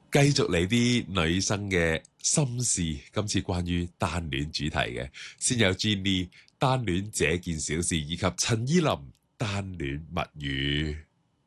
繼續嚟啲女生嘅心事，今次關於單戀主題嘅，先有 Jenny 單戀這件小事，以及陳依林單戀物語。